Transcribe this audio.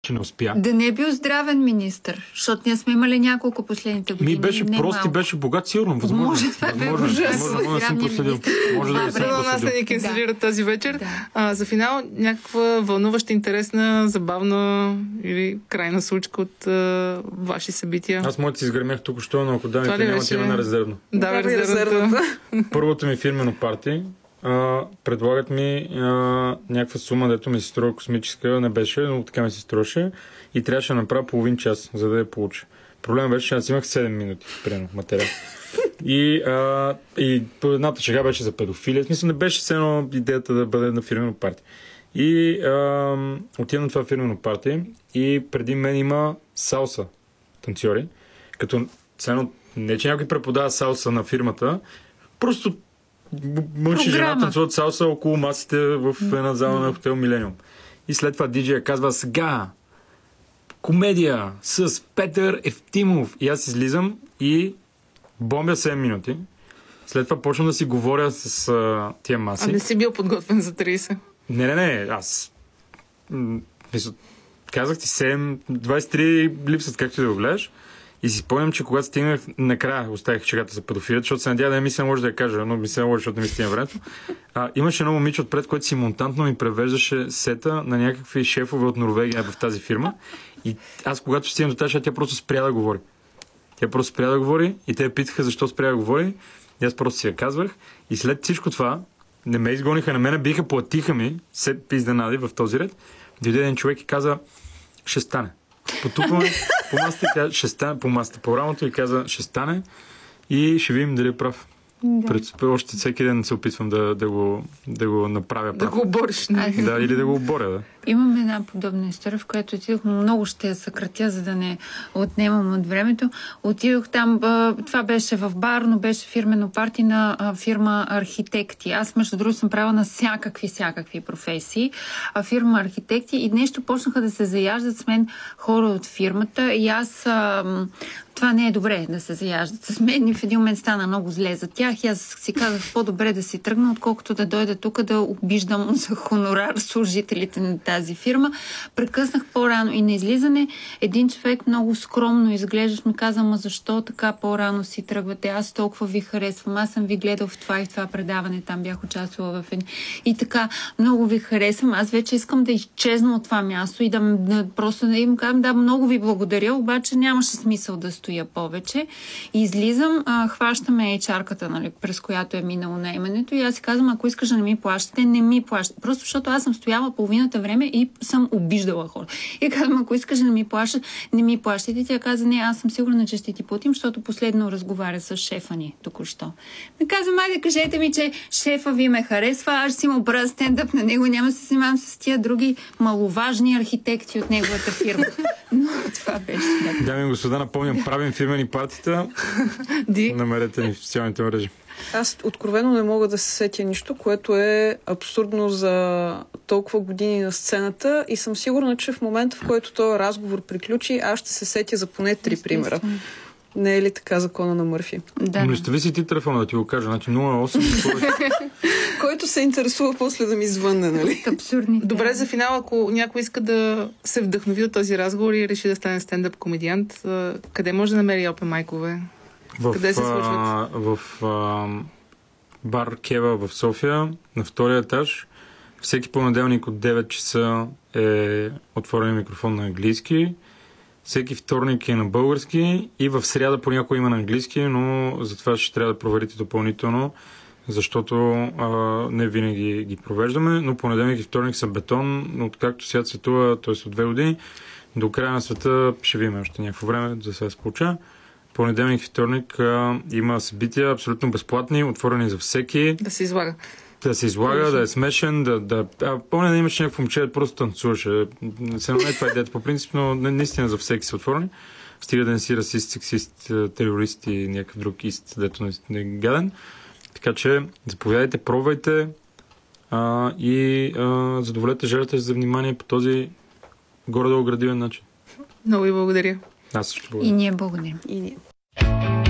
че не успя. Да не е бил здравен министър, защото ние сме имали няколко последните години. Беше прост и беше богат, сигурно. Възможно. Може това бе Може да съм проследил. Може да съм проследил. Нас не канцелират тази вечер. За финал, някаква вълнуваща, интересна, забавна или крайна случка от ваши събития. Аз моите си изгърмях тук, що, но ако дамите няма тема на резервно. Да, резервната. Първото ми фирмено парти. Предлагат ми някаква сума, дето ми се струва космическа, не беше, но така ми се струваше и трябваше да направя половин час, за да я получа. Проблемът беше, че аз имах 7 минути, примерно, материал. И едната шега беше за педофилия. В смисъл не беше все едно идеята да бъде на фирмено парти. И отивам на това фирмено парти и преди мен има салса танцори, като не че някой преподава салса на фирмата, просто мъж и жена танцуват салса около масите в една зала на хотел Милениум. И след това диджея казва: сега комедия с Петър Евтимов. И аз излизам и бомбя 7 минути. След това почвам да си говоря с тия маси. А не си бил подготвен за 30? Не. Аз казах ти 7, 23 липсват, както да го гледаш. И си спомням, че когато стигнах, накрая оставих чегата за педофилията, защото се надява да не мисля, може да я кажа, но мисля, може, защото не ми стигна времето. Имаше едно момиче отпред, което симултантно ми превеждаше сета на някакви шефове от Норвегия в тази фирма. И аз, когато стигнах до тази, тя просто спря да говори. И те я питаха защо спря да говори. И аз просто си я казвах. И след всичко това, не ме изгониха на мене, биха, платиха ми, се изненади в този ред. Дойде един човек и каза: ще стане. Потупваме по масата и каза: ще стане, по масата, по рамото и каза: ще стане и ще видим дали е прав. Да. Още всеки ден се опитвам да го направя прав. Да го обориш. Да, или да го оборя, да. Имам една подобна история, в която отидох, много ще я съкратя, за да не отнемам от времето. Отидох там, това беше в бар, но беше фирмено парти на фирма архитекти. Аз, между другото, съм правила на всякакви професии. Фирма архитекти и нещо почнаха да се заяждат с мен хора от фирмата и аз... Това не е добре да се заяждат с мен и в един момент стана много зле за тях и аз си казах по-добре да си тръгна, отколкото да дойда тук да обиждам за хонорар служителите на тази фирма. Прекъснах по-рано и на излизане един човек много скромно изглеждаш ми каза: ма защо така по-рано си тръгвате? Аз толкова ви харесвам. Аз съм ви гледал в това и в това предаване. Там бях участвала в един. И така, много ви харесвам. Аз вече искам да изчезна от това място и просто да им кажам: да, много ви благодаря, обаче нямаше смисъл да стоя повече. И излизам, хващаме HR-ката, нали, през която е минало наемането и аз си казвам: ако искаш да не ми плащате, не ми плащате. Просто защото аз съм стояла половината време и съм обиждала хора. И казвам: ако искаш да не ми плащат, не ми плащате. Тя каза: не, аз съм сигурна, че ще ти платим, защото последно разговаря с шефа ни току-що. Ми казвам: айде, кажете ми, че шефа ви ме харесва, аз си му правя стендъп на него, няма да се занимавам с тия други маловажни архитекти от неговата фирма. Но това беше. Дами и господа, напомням, правим фирмени партита. Намерете ни в социалните мрежи. Аз откровено не мога да се сетя нищо, което е абсурдно за толкова години на сцената и съм сигурна, че в момента, в който този разговор приключи, аз ще се сетя за поне 3 примера. Не е ли така закона на Мърфи? Да. Но ще ви си ти телефона да ти го кажа. Значи 08. Който се интересува после да ми звънне, нали? Абсурдни. Добре, за финал, ако някой иска да се вдъхнови от този разговор и реши да стане стендъп комедиант, къде може да намери опен майкове? Къде се случват? В бар Кева в София, на втория етаж. Всеки понеделник от 9 часа е отворен микрофон на английски. Всеки вторник е на български и в сряда понякога има на английски, но затова ще трябва да проверите допълнително, защото не винаги ги провеждаме, но понеделник и вторник са бетон, но откакто свят светува, т.е. от 2 години, до края на света ще видим още някакво време, за да се получа. Понеделник и вторник има събития абсолютно безплатни, отворени за всеки. Да се излага. Да се излага, да е смешен, помня да имаше някакво момче, просто танцуваше. Се не е това идеята по принцип, но наистина за всеки са отворени. Стига да не си расист, сексист, терорист и някакъв друг ист, дето не е гаден. Така че заповядайте, пробвайте и задоволете желите за внимание по този горе-долу градивен начин. Много ви благодаря. Аз също благодаря. И ние благодарим. И ние.